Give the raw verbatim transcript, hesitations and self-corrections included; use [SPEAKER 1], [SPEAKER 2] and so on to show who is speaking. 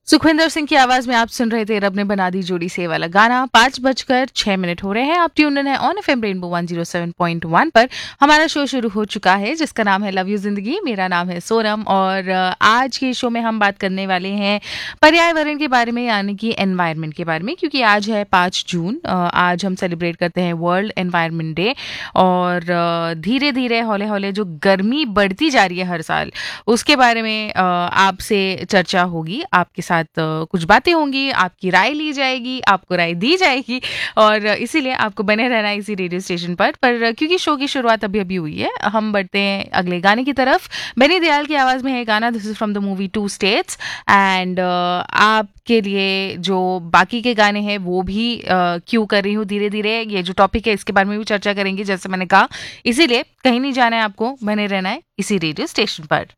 [SPEAKER 1] सुखविंदर सिंह की आवाज में आप सुन रहे थे रब ने बना दी जोड़ी से वाला गाना। पांच बजकर छह मिनट हो रहे हैं। आप ट्यून इन है on FM rainbow one zero seven point one पर। हमारा शो शुरू हो चुका है जिसका नाम है लव यू जिंदगी। मेरा नाम है सोनम और अ, आज के शो में हम बात करने वाले हैं पर्यावरण के बारे में, यानी कि एनवायरनमेंट के बारे में, क्योंकि आज है पाँच जून। अ, आज हम सेलिब्रेट करते हैं वर्ल्ड एनवायरनमेंट डे। और अ, धीरे धीरे हौले हौले जो गर्मी बढ़ती जा रही है हर साल, उसके बारे में अ, आपसे चर्चा होगी, आपके साथ अ, कुछ बातें होंगी, आपकी राय ली जाएगी, आपको राय दी जाएगी। और इसीलिए आपको बने रहना है इसी रेडियो स्टेशन पर पर क्योंकि शो की शुरुआत अभी अभी हुई है, हम बढ़ते हैं अगले गाने की तरफ। बेनी दयाल की आवाज में है गाना, this is from the movie two states. And आपके लिए जो बाकी के गाने हैं वो भी क्यों कर रही हूँ धीरे धीरे। ये जो टॉपिक है इसके बारे में भी चर्चा करेंगे, जैसे मैंने कहा। इसीलिए कहीं नहीं जाना है आपको, बने रहना है इसी रेडियो स्टेशन पर।